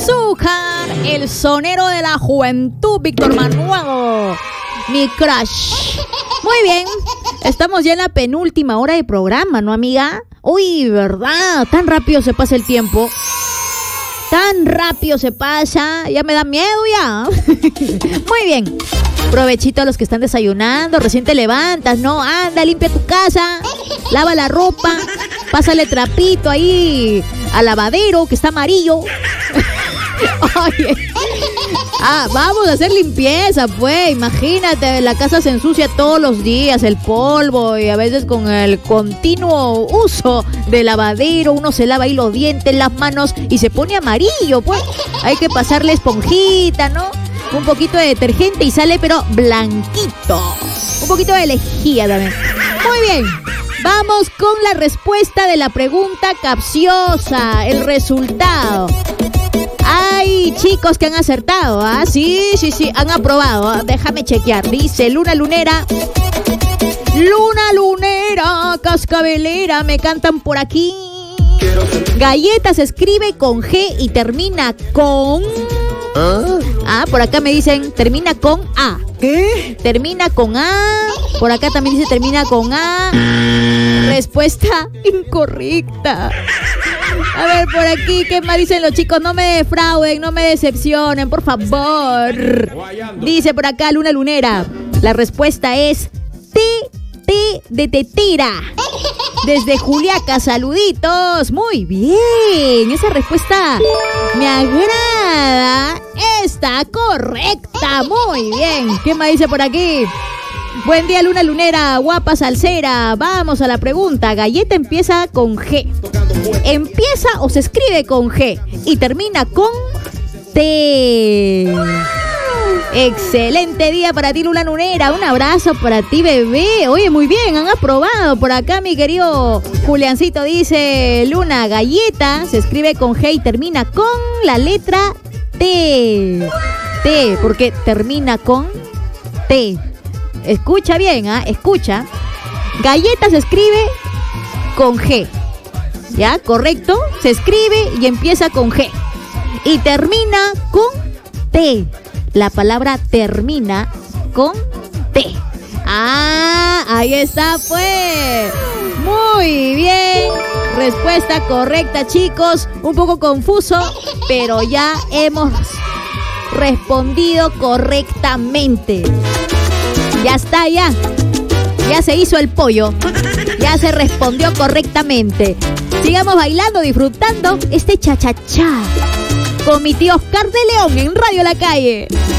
Azúcar, el sonero de la juventud, Víctor Manuel, mi crush. Muy bien, estamos ya en la penúltima hora de programa, ¿no, amiga? Uy, ¿verdad? Tan rápido se pasa el tiempo. Tan rápido se pasa, ya me da miedo ya. Muy bien, provechito a los que están desayunando, recién te levantas, ¿no? Anda, limpia tu casa, lava la ropa, pásale trapito ahí al lavadero que está amarillo. Oye, vamos a hacer limpieza, pues. Imagínate, la casa se ensucia todos los días, el polvo, y a veces con el continuo uso del lavadero uno se lava ahí los dientes, las manos y se pone amarillo, pues. Hay que pasarle esponjita, ¿no? Un poquito de detergente y sale pero blanquito. Un poquito de lejía también. Muy bien. Vamos con la respuesta de la pregunta capciosa, el resultado. Hay chicos que han acertado, ¿ah? Sí, han aprobado, ¿ah? Déjame chequear. Dice Luna Lunera, cascabelera, me cantan por aquí. Galleta se escribe con G y termina con... por acá me dicen termina con A. ¿Qué? Termina con A. Por acá también dice termina con A. Respuesta incorrecta. A ver, por aquí, ¿qué más dicen los chicos? No me defrauden, no me decepcionen, por favor. Dice por acá Luna Lunera, la respuesta es T de tetira. Desde Juliaca, saluditos. Muy bien, esa respuesta me agrada. Está correcta, muy bien. ¿Qué más dice por aquí? Buen día, Luna Lunera, guapa salsera. Vamos a la pregunta. Galleta empieza con G. Empieza o se escribe con G y termina con T. Excelente día para ti, Luna Lunera. Un abrazo para ti, bebé. Oye, muy bien, han aprobado. Por acá mi querido Juliancito dice, Luna, galleta se escribe con G y termina con la letra T. T, porque termina con T. Escucha bien, escucha. Galleta se escribe con G. ¿Ya? ¿Correcto? Se escribe y empieza con G. Y termina con T. La palabra termina con T. Ahí está, pues. Muy bien. Respuesta correcta, chicos. Un poco confuso, pero ya hemos respondido correctamente. Ya está, ya. Ya se hizo el pollo. Ya se respondió correctamente. Sigamos bailando, disfrutando este cha-cha-cha con mi tío Oscar de León en Radio La Calle.